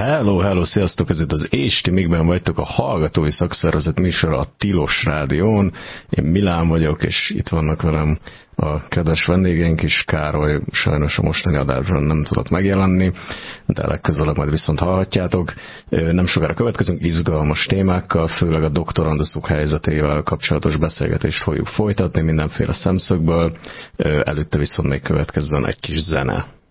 Hello, sziasztok! Ez itt az És ti mikben vagytok, a Hallgatói Szakszervezet műsora a Tilos Rádión. Én Milán vagyok, és itt vannak velem a kedves vendégeink is. Károly sajnos a mostani adásban nem tudott megjelenni, de legközelebb majd viszont hallhatjátok. Nem sokára következünk izgalmas témákkal, főleg a doktoranduszok helyzetével kapcsolatos beszélgetést fogjuk folytatni mindenféle szemszögből. Előtte viszont még következzen egy kis zene.